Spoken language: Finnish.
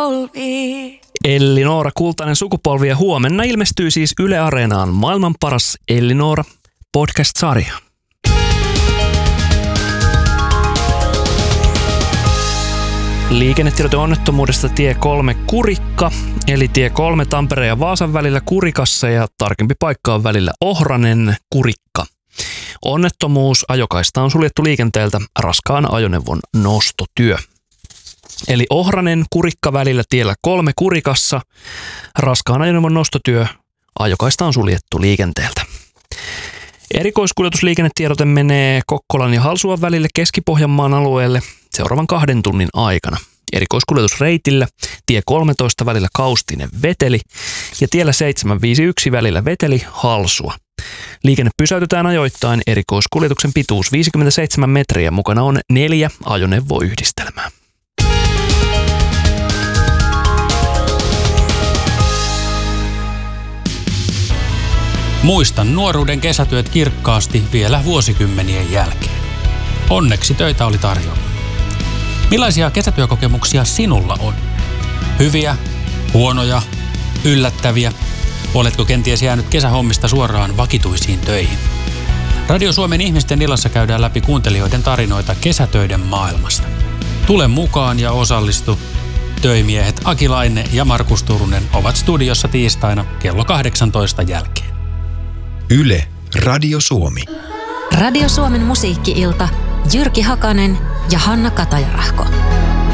sukupolvi. Elli-Noora Kultainen sukupolvi ja huomenna ilmestyy siis Yle Areenaan maailman paras Elli-Noora podcast-sarja. Liikennetiedote onnettomuudesta tie 3 Kurikka, eli tie 3 Tampereen ja Vaasan välillä Kurikassa ja tarkempi paikka on välillä Ohranen Kurikka. Onnettomuus, ajokaista on suljettu liikenteeltä, raskaan ajoneuvon nostotyö. Eli Ohranen Kurikka välillä tiellä 3 Kurikassa, raskaan ajoneuvon nostotyö, ajokaista on suljettu liikenteeltä. Erikoiskuljetusliikennetiedote menee Kokkolan ja Halsuan välille Keski-Pohjanmaan alueelle seuraavan 2 tunnin aikana. Erikoiskuljetusreitillä tie 13 välillä Kaustinen-Veteli ja tiellä 751 välillä Veteli-Halsua. Liikenne pysäytetään ajoittain, erikoiskuljetuksen pituus 57 metriä, mukana on 4 ajoneuvoyhdistelmää. Muistan nuoruuden kesätyöt kirkkaasti vielä vuosikymmenien jälkeen. Onneksi töitä oli tarjolla. Millaisia kesätyökokemuksia sinulla on? Hyviä, huonoja, yllättäviä? Oletko kenties jäänyt kesähommista suoraan vakituisiin töihin? Radio Suomen ihmisten illassa käydään läpi kuuntelijoiden tarinoita kesätöiden maailmasta. Tule mukaan ja osallistu. Töimiehet Aki Laine ja Markus Turunen ovat studiossa tiistaina kello 18 jälkeen. Yle Radio Suomi. Radio Suomen musiikki-ilta. Jyrki Hakanen ja Hanna Katajarahko.